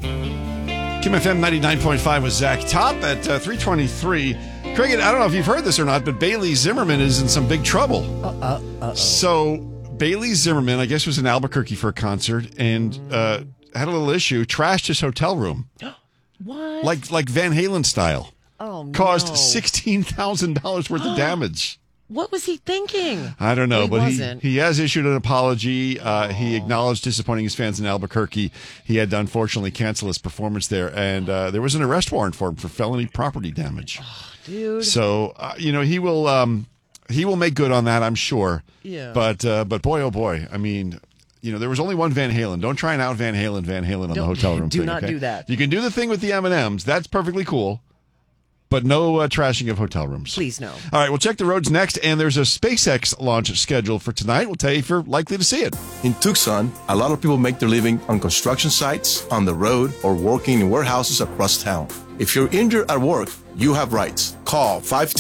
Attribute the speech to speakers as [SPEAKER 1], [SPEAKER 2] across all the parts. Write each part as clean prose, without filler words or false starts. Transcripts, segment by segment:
[SPEAKER 1] Kim FM 99.5 with Zach. Top at 323. Craig, I don't know if you've heard this or not, but Bailey Zimmerman is in some big trouble. So Bailey Zimmerman, I guess, was in Albuquerque for a concert and had a little issue, trashed his hotel room.
[SPEAKER 2] What?
[SPEAKER 1] Like Van Halen style.
[SPEAKER 2] Oh, no.
[SPEAKER 1] Caused $16,000 worth of damage.
[SPEAKER 2] What was he thinking?
[SPEAKER 1] I don't know, but
[SPEAKER 2] wasn't.
[SPEAKER 1] he has issued an apology. He acknowledged disappointing his fans in Albuquerque. He had to unfortunately cancel his performance there, and there was an arrest warrant for him for felony property damage.
[SPEAKER 2] Dude.
[SPEAKER 1] So, he will make good on that, I'm sure.
[SPEAKER 2] Yeah.
[SPEAKER 1] But boy, oh boy, I mean, there was only one Van Halen. Don't try and out Van Halen on the hotel room.
[SPEAKER 2] Do not do that.
[SPEAKER 1] You can do the thing with the M&Ms. That's perfectly cool. But no trashing of hotel rooms.
[SPEAKER 2] Please, no.
[SPEAKER 1] All right, we'll check the roads next, and there's a SpaceX launch scheduled for tonight. We'll tell you if you're likely to see it.
[SPEAKER 3] In Tucson, a lot of people make their living on construction sites, on the road, or working in warehouses across town. If you're injured at work, you have rights. Call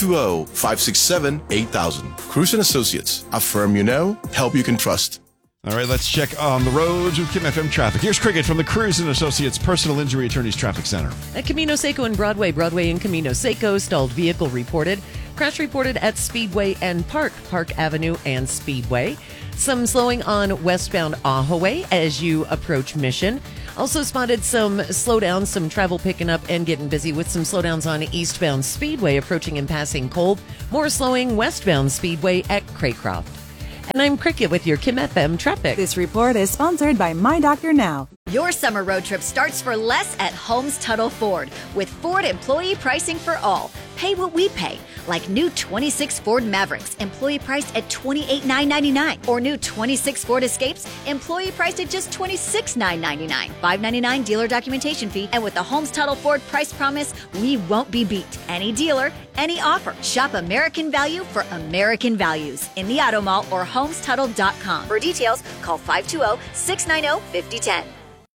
[SPEAKER 3] 520-567-8000. Cruz & Associates, a firm you know, help you can trust.
[SPEAKER 1] All right, let's check on the roads with Kim FM traffic. Here's Cricket from the Cruz & Associates Personal Injury Attorneys Traffic Center.
[SPEAKER 2] At Camino Seco and Broadway and Camino Seco, stalled vehicle reported. Crash reported at Speedway and Park Avenue and Speedway. Some slowing on westbound Ahaway as you approach Mission. Also spotted some slowdowns, some travel picking up and getting busy with some slowdowns on eastbound Speedway approaching and passing Kolb. More slowing westbound Speedway at Craycroft. And I'm Cricket with your Kim FM traffic.
[SPEAKER 4] This report is sponsored by My Doctor Now.
[SPEAKER 5] Your summer road trip starts for less at Holmes Tuttle Ford. With Ford employee pricing for all. Pay what we pay. Like new 26 Ford Mavericks, employee priced at $28,999. Or new 26 Ford Escapes, employee priced at just $26,999. $599 dealer documentation fee. And with the Holmes Tuttle Ford price promise, we won't be beat. Any dealer, any offer. Shop American Value for American values in the Auto Mall or HolmesTuttle.com. For details, call 520-690-5010.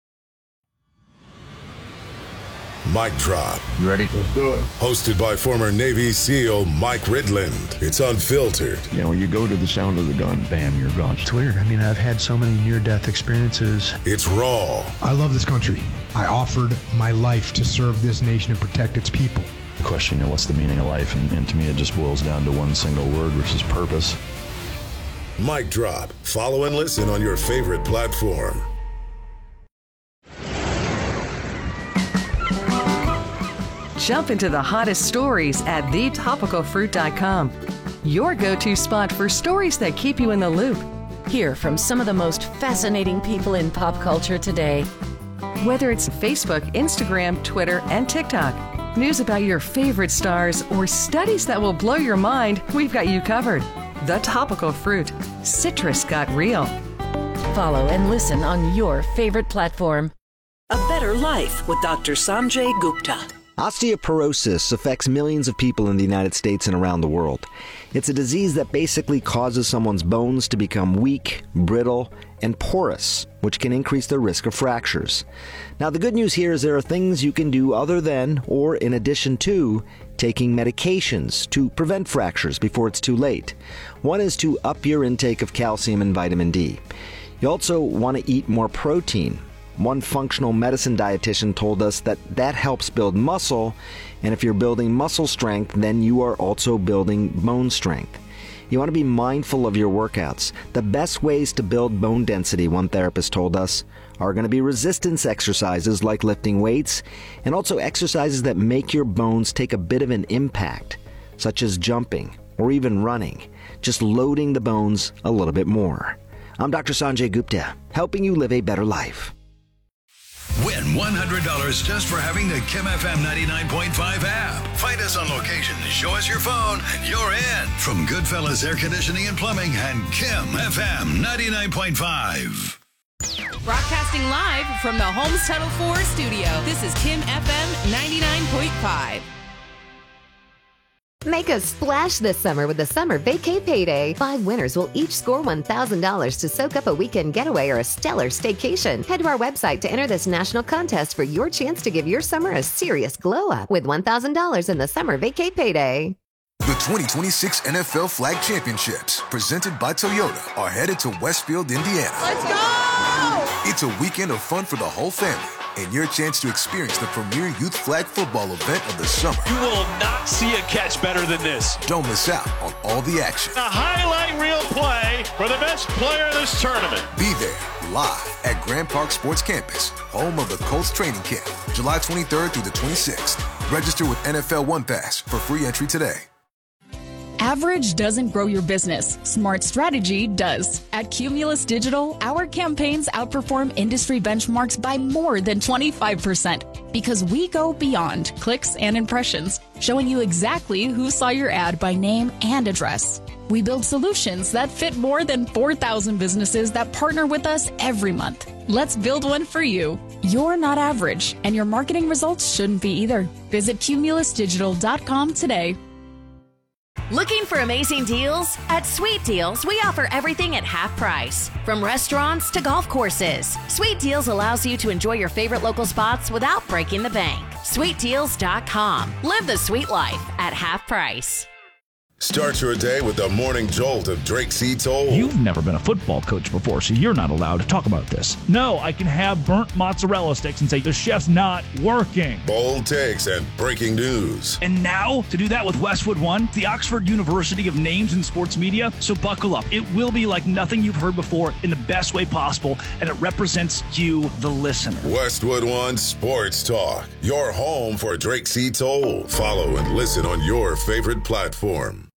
[SPEAKER 6] Mic Drop.
[SPEAKER 7] You ready?
[SPEAKER 6] Let's do it. Hosted by former Navy SEAL Mike Ridland. It's unfiltered.
[SPEAKER 7] When you go to the sound of the gun, bam, you're gone.
[SPEAKER 8] It's weird. I mean, I've had so many near-death experiences.
[SPEAKER 6] It's raw.
[SPEAKER 8] I love this country. I offered my life to serve this nation and protect its people.
[SPEAKER 7] The question, what's the meaning of life? And to me, it just boils down to one single word, which is purpose.
[SPEAKER 6] Mic Drop. Follow and listen on your favorite platform.
[SPEAKER 9] Jump into the hottest stories at thetopicalfruit.com. Your go-to spot for stories that keep you in the loop.
[SPEAKER 10] Hear from some of the most fascinating people in pop culture today.
[SPEAKER 9] Whether it's Facebook, Instagram, Twitter, and TikTok, news about your favorite stars, or studies that will blow your mind, we've got you covered. The Topical Fruit. Citrus got real.
[SPEAKER 10] Follow and listen on your favorite platform.
[SPEAKER 11] A Better Life with Dr. Sanjay Gupta.
[SPEAKER 12] Osteoporosis affects millions of people in the United States and around the world. It's a disease that basically causes someone's bones to become weak, brittle, and porous, which can increase their risk of fractures. Now, the good news here is there are things you can do other than, or in addition to, taking medications to prevent fractures before it's too late. One is to up your intake of calcium and vitamin D. You also want to eat more protein. One functional medicine dietitian told us that helps build muscle, and if you're building muscle strength, then you are also building bone strength. You want to be mindful of your workouts. The best ways to build bone density, one therapist told us, are going to be resistance exercises like lifting weights, and also exercises that make your bones take a bit of an impact, such as jumping or even running, just loading the bones a little bit more. I'm Dr. Sanjay Gupta, helping you live a better life.
[SPEAKER 13] Win $100 just for having the Kim FM 99.5 app. Find us on location, show us your phone, and you're in. From Goodfellas Air Conditioning and Plumbing and Kim FM 99.5.
[SPEAKER 14] Broadcasting live from the Holmes Tuttle Ford studio. This is Kim FM 99.5.
[SPEAKER 15] Make a splash this summer with the Summer Vacay Payday. 5 winners will each score $1,000 to soak up a weekend getaway or a stellar staycation. Head to our website to enter this national contest for your chance to give your summer a serious glow-up with $1,000 in the Summer Vacay Payday.
[SPEAKER 16] The 2026 NFL Flag Championships, presented by Toyota, are headed to Westfield, Indiana.
[SPEAKER 14] Let's go!
[SPEAKER 16] It's a weekend of fun for the whole family. and your chance to experience the premier youth flag football event of the summer.
[SPEAKER 17] You will not see a catch better than this.
[SPEAKER 16] Don't miss out on all the action.
[SPEAKER 17] A highlight reel play for the best player in this tournament.
[SPEAKER 16] Be there live at Grand Park Sports Campus, home of the Colts training camp, July 23rd through the 26th. Register with NFL One Pass for free entry today.
[SPEAKER 18] Average doesn't grow your business. Smart strategy does. At Cumulus Digital, our campaigns outperform industry benchmarks by more than 25% because we go beyond clicks and impressions, showing you exactly who saw your ad by name and address. We build solutions that fit more than 4,000 businesses that partner with us every month. Let's build one for you. You're not average, and your marketing results shouldn't be either. Visit cumulusdigital.com today.
[SPEAKER 10] Looking for amazing deals? At Sweet Deals, we offer everything at half price. From restaurants to golf courses, Sweet Deals allows you to enjoy your favorite local spots without breaking the bank. SweetDeals.com. Live the sweet life at half price.
[SPEAKER 6] Start your day with the morning jolt of Drake C. Toll.
[SPEAKER 19] You've never been a football coach before, so you're not allowed to talk about this. No, I can have burnt mozzarella sticks and say the chef's not working.
[SPEAKER 6] Bold takes and breaking news.
[SPEAKER 19] And now, to do that with Westwood One, the Oxford University of names in sports media, so buckle up. It will be like nothing you've heard before in the best way possible, and it represents you, the listener.
[SPEAKER 6] Westwood One Sports Talk, your home for Drake C. Toll. Follow and listen on your favorite platform.